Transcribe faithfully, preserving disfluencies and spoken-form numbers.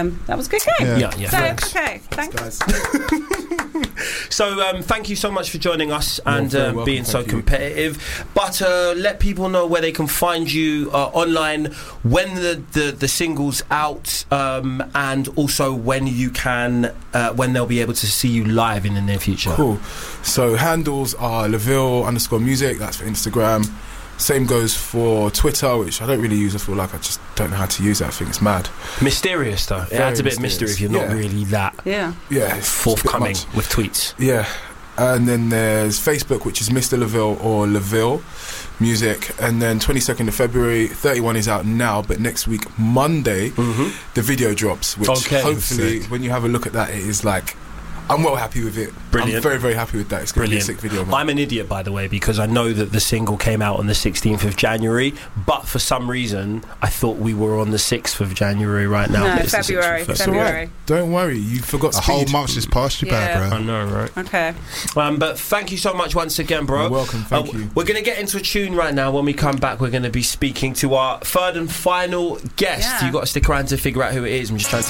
um, that was a good game. Yeah, yeah. yeah. So, Thanks. okay, thanks. Guys. So um, thank you so much for joining us You're and very um, welcome, being so thank you. competitive. But uh, let people know where they can find you uh, online, when the, the, the single's out, um, and also when you can, uh, when they'll be able to see you live in the near future. Cool. So handles are Laville underscore music. That's for Instagram. Same goes for Twitter, which I don't really use. I feel like I just don't know how to use that. I think it's mad. Mysterious though. It Very adds a bit of mystery mysterious. if you're not Yeah. really that Yeah. Yeah, it's forthcoming just a bit much. with tweets. Yeah. And then there's Facebook, which is Mister Laville or Laville Music. And then twenty-second of February, thirty-one is out now, but next week, Monday, Mm-hmm. the video drops, which Okay. hopefully, Sick. when you have a look at that, it is like, I'm well happy with it. Brilliant. I'm very, very happy with that. It's going to be a Brilliant. sick video, man. I'm an idiot, by the way, because I know that the single came out on the sixteenth of January, but for some reason I thought we were on the sixth of January right now. No, but it's the sixth of February. It's February. all February. right. Don't worry, you forgot A whole speed. month just passed you Yeah. by, I bro. know, right? Okay. Um, but thank you so much once again, bro. You're welcome, thank Uh, you. We're going to get into a tune right now. When we come back, we're going to be speaking to our third and final guest. Yeah. You've got to stick around to figure out who it is. I'm just trying to